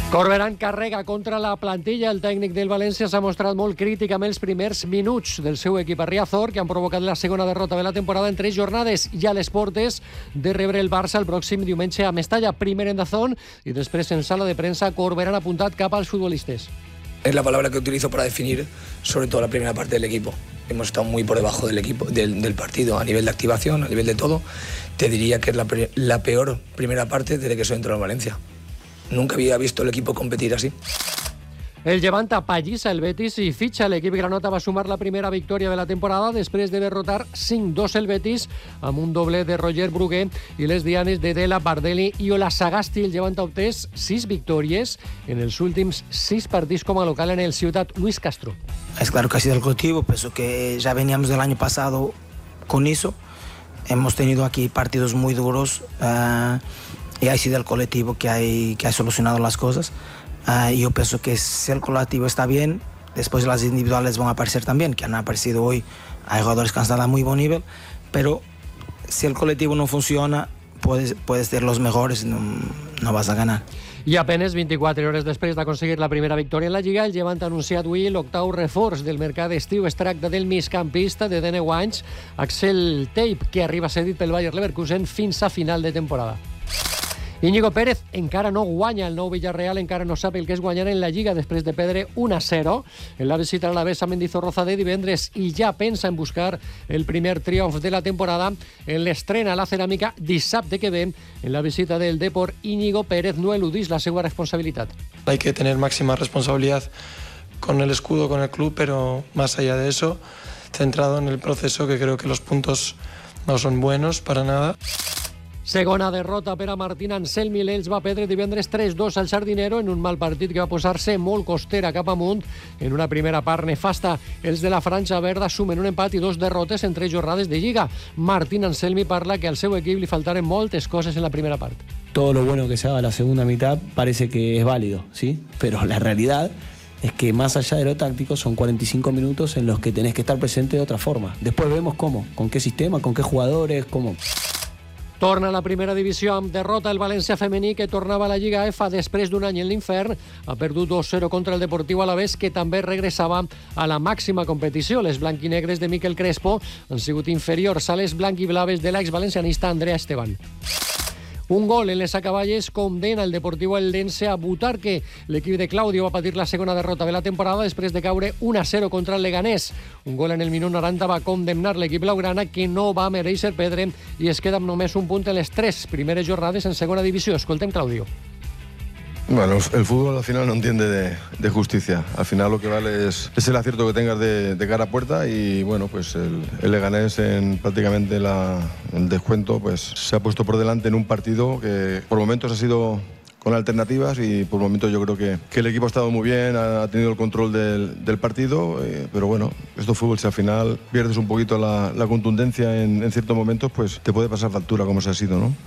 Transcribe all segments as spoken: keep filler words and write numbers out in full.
Corberán carrega contra la plantilla. El tècnic del València s'ha mostrat molt crític amb els primers minuts del seu equip a Riazor, que han provocat la segona derrota de la temporada en tres jornades, i a les portes de rebre el Barça el pròxim diumenge a Mestalla, primer en Dazón i després en sala de premsa. Corberán ha apuntat cap als futbolistes. Es la palabra que utilizo para definir sobre todo la primera parte del equipo. Hemos estado muy por debajo del equipo, del, del partido, a nivel de activación, a nivel de todo. Te diría que es la, la peor primera parte desde que soy dentro de Valencia. Nunca había visto el equipo competir así. El Levanta pallissa el Betis i fitxa. L'equip granota va sumar la primera victòria de la temporada després de derrotar cinc dos el Betis amb un doble de Roger Brugué i les dianes de Dela, Bardelli i Ola Sagasti. El Levanta obtés sis victòries en els últims sis partits com a local en el Ciutat. Luis Castro. Es claro que ha sido el colectivo, pienso que ya veníamos del año pasado con eso. Hemos tenido aquí partidos muy duros uh, y ha sido el colectivo que, hay, que ha solucionado las cosas. Uh, yo pienso que si el colectivo está bien, después las individuales van a aparecer también, que han aparecido hoy. Hay jugadores que han estado a muy buen nivel, pero si el colectivo no funciona, puedes, puedes ser los mejores, no, no vas a ganar. I apenes vint-i-quatre hores després d'aconseguir la primera victòria en la Lliga, el Llevant ha anunciat avui l'octau reforç del mercat d'estiu. Es tracta del migcampista de deu anys, Axel Tape, que arriba cedit pel Bayer Leverkusen fins a final de temporada. Íñigo Pérez encara no guanya. El nou Villarreal encara no sap el que és guanyar en la Lliga després de perdre un a zero en la visita a l'Alavés a Mendizorroza de divendres, i ja pensa en buscar el primer triomf de la temporada en l'estrena a la Ceràmica dissabte que ve en la visita del Depor. Íñigo Pérez no eludís la seva responsabilitat. Hay que tener máxima responsabilidad con el escudo, con el club, pero más allá de eso, centrado en el proceso, que creo que los puntos no son buenos para nada. Segona derrota per a Martín Anselmi. L'Elx va perdre divendres tres dos al Sardinero en un mal partit que va posar-se molt costera cap amunt en una primera part nefasta. Els de la franja verda sumen un empat i dos derrotes en tres jornades de Lliga. Martín Anselmi parla que al seu equip li faltaren moltes coses en la primera part. Todo lo bueno que se haga la segunda mitad parece que es válido, ¿sí? Pero la realidad es que más allá de lo táctico son cuarenta y cinco minutos en los que tenés que estar presente de otra forma. Después vemos cómo, con qué sistema, con qué jugadores, cómo... Torna a la primera divisió amb derrota el València femení, que tornava a la Lliga F després d'un any en l'infern. Ha perdut dos zero contra el Deportiu Alavés, que també regressava a la màxima competició. Les blanquinegres de Miquel Crespo han sigut inferiors a les blanquiblaves de l'exvalencianista Andrea Esteban. Un gol en les acaballes condena el Deportiu Eldense a Butarque. L'equip de Claudio va patir la segona derrota de la temporada després de caure un a zero contra el Leganés. Un gol en el minut noranta va condemnar l'equip blaugrana, que no va mereixer perdre i es queda amb només un punt en les tres primeres jornades en segona divisió. Escoltem Claudio. Bueno, el fútbol al final no entiende de, de justicia. Al final lo que vale es, es el acierto que tengas de, de cara a puerta, y bueno, pues el, el Leganés en prácticamente la, el descuento pues se ha puesto por delante en un partido que por momentos ha sido con alternativas, y por momentos yo creo que, que el equipo ha estado muy bien, ha, ha tenido el control del, del partido, eh, pero bueno, esto es fútbol. Si al final pierdes un poquito la, la contundencia en, en ciertos momentos, pues te puede pasar factura, como se ha sido, ¿no?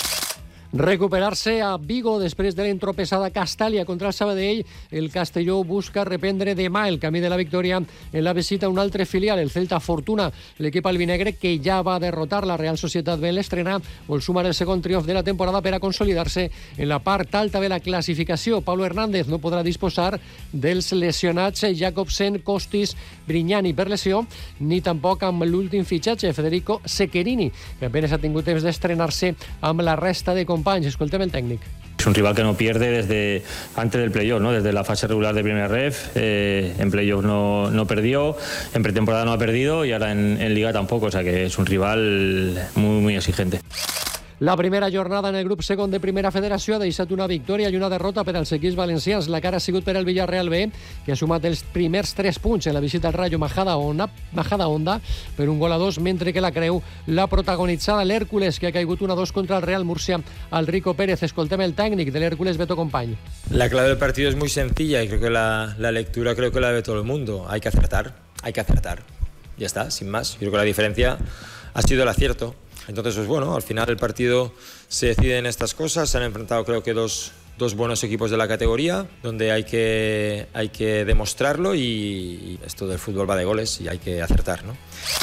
Recuperar-se a Vigo després de l'entropessada Castàlia contra el Sabadell. El Castelló busca reprendre demà el camí de la victòria en la visita a un altre filial, el Celta Fortuna. L'equip albinegre, que ja va derrotar la Real Societat B en l'estrena, vol sumar el segon triomf de la temporada per a consolidar-se en la part alta de la classificació. Pablo Hernández no podrà disposar dels lesionats Jacobsen, Costis, Brignani per lesió, ni tampoc amb l'últim fitxatge, Federico Secherini, que apenas ha tingut temps d'estrenar-se amb la resta de companys. Escoltem el técnico. Es un rival que no pierde desde antes del playoff, ¿no? Desde la fase regular de primera ref, eh, en playoff no, no perdió, en pretemporada no ha perdido y ahora en, en Liga tampoco, o sea que es un rival muy, muy exigente. La primera jornada en el grup segon de Primera Federació ha deixat una victòria i una derrota per als equips valencians. La cara ha sigut per al Villarreal B, que ha sumat els primers tres punts en la visita al Rayo Majadahonda, Majadahonda per un gol a dos, mentre que la Creu l'ha protagonitzada l'Hércules, que ha caigut un a dos contra el Real Murcia al Rico Pérez. Escoltem el tècnic de l'Hércules, Beto Company. La clave del partido es muy sencilla y creo que la, la lectura creo que la ve todo el mundo. Hay que acertar, hay que acertar. Ya está, sin más. Yo creo que la diferencia ha sido el acierto. Entonces, pues bueno, al final el partido se decide en estas cosas. Se han enfrentado, creo que, dos, dos buenos equipos de la categoría, donde hay que, hay que demostrarlo, y, y esto del fútbol va de goles y hay que acertar, ¿no?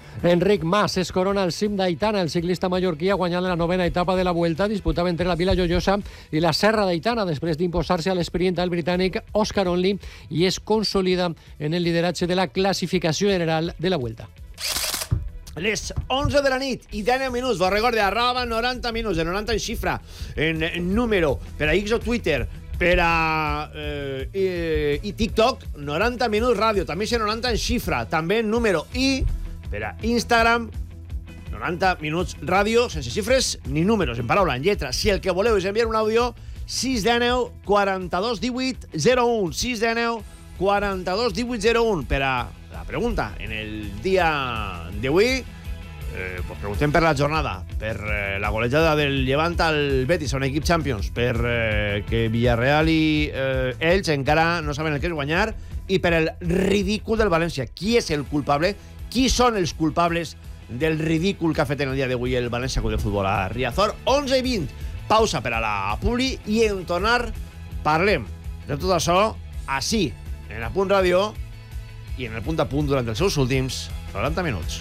Enric Mas es corona al cim d'Aitana. El ciclista mallorquí ha guanyat la novena etapa de la Vuelta. Disputava entre la Vila Joiosa i la Serra d'Aitana després d'imposar-se a l'esprint al britànic Oscar Onley i es consolida en el lideratge de la classificació general de la Vuelta. Les onze de la nit i deu minuts. Vos recorde, arroba noranta minuts, de noranta en xifra, en número, per a X o Twitter, per a eh, i, i TikTok, noranta minuts ràdio, també és noranta en xifra, també en número, i per a Instagram, noranta minuts ràdio, sense xifres ni números, en paraula, en lletra. Si el que voleu és enviar un àudio, sis cents dinou, quaranta-dos divuit, zero u, sis cents dinou, quaranta-dos divuit, zero u, per a la pregunta. En el dia d'avui, eh, pues preguntem per la jornada, per eh, la golejada del Llevant al Betis, un equip Champions, per eh, que Villarreal i eh, ells encara no saben el que és guanyar, i per el ridícul del València. Qui és el culpable? Qui són els culpables del ridícul que ha fet en el dia d'avui el València Club de Futbol a Riazor? onze i vint, pausa per a la publi, i en tornar parlem de tot això així, en A Punt Ràdio i en el punt a punt durant els seus últims noranta minuts.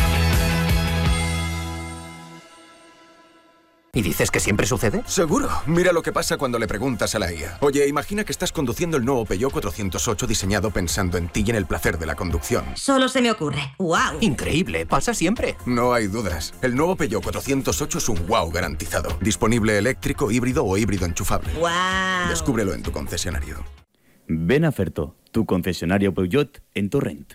¿Y dices que siempre sucede? Seguro. Mira lo que pasa cuando le preguntas a la I A. Oye, imagina que estás conduciendo el nuevo Peugeot cuatrocientos ocho diseñado pensando en ti y en el placer de la conducción. Solo se me ocurre. ¡Wow! Increíble, pasa siempre. No hay dudas. El nuevo Peugeot cuatrocientos ocho es un wow garantizado. Disponible eléctrico, híbrido o híbrido enchufable. ¡Wow! Descúbrelo en tu concesionario. Ven a Ferto, tu concesionario Peugeot en Torrent.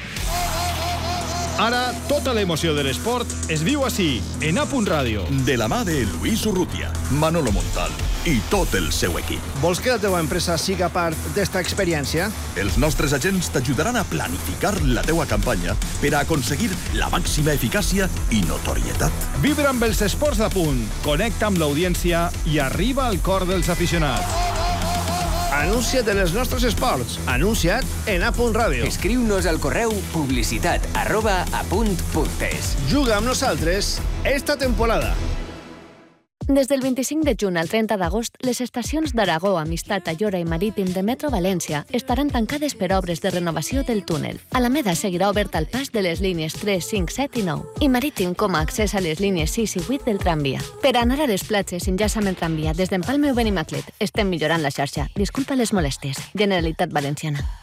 Ara, tota l'emoció de l'esport es viu així, en A Punt Ràdio. De la mà de Luis Urrutia, Manolo Montal i tot el seu equip. Vols que la teva empresa siga part d'esta experiència? Els nostres agents t'ajudaran a planificar la teua campanya per a aconseguir la màxima eficàcia i notorietat. Vibra amb els esports d'A Punt, connecta amb l'audiència i arriba al cor dels aficionats. Anuncia't en els nostres esports. Anuncia't en A Punt Ràdio. Escriu-nos al correu publicitat arroba apunt.es. Juga amb nosaltres esta temporada. Des del vint-i-cinc de juny al trenta d'agost, les estacions d'Aragó, Amistat, Ayora i Marítim de Metro València estaran tancades per obres de renovació del túnel. Alameda seguirà obert al pas de les línies tres, cinc, set i nou, i Marítim com a accés a les línies sis i vuit del tramvia. Per anar a les platges, enllaça amb el tramvia des d'Empalme o Benimaclet. Estem millorant la xarxa. Disculpa les molèsties. Generalitat Valenciana.